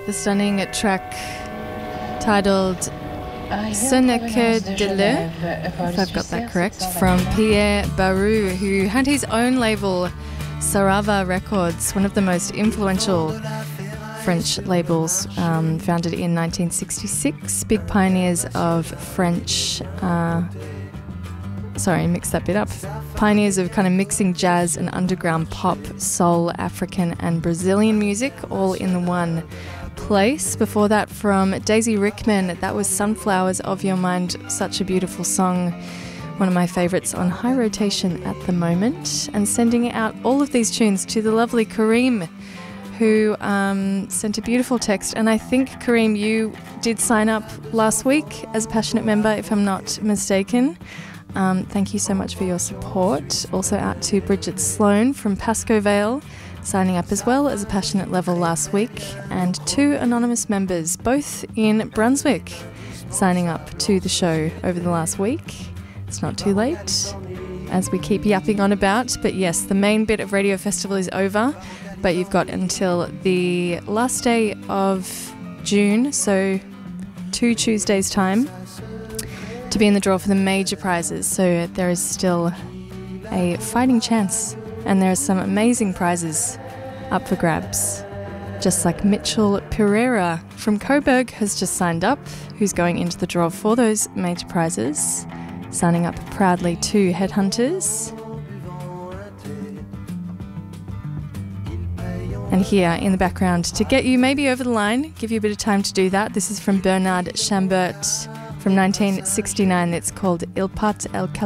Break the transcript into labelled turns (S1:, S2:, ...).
S1: The stunning track titled Ce n'est que de l'eau, if I've got that correct, from Pierre Barou, who had his own label, Sarava Records, one of the most influential French labels, founded in 1966. Big pioneers of French... mixed that bit up. Pioneers of kind of mixing jazz and underground pop, soul, African and Brazilian music all in one place. Before that, from Daisy Rickman, that was Sunflowers of Your Mind, such a beautiful song, one of my favourites on high rotation at the moment. And sending out all of these tunes to the lovely Kareem, who sent a beautiful text. And I think, Kareem, you did sign up last week as a Passionate member, if I'm not mistaken. Thank you so much for your support. Also out to Bridget Sloan from Pascoe Vale, signing up as well as a Passionate level last week, and 2 anonymous members, both in Brunswick, signing up to the show over the last week. It's not too late, as we keep yapping on about, but yes, the main bit of Radio Festival is over, but you've got until the last day of June, so 2 Tuesdays' time, to be in the draw for the major prizes. So there is still a fighting chance, and there are some amazing prizes up for grabs. Just like Mitchell Pereira from Coburg has just signed up, who's going into the draw for those major prizes, signing up proudly to Headhunters. And here in the background, to get you maybe over the line, give you a bit of time to do that, this is from Bernard Chambert, from 1969. It's called Il Pat El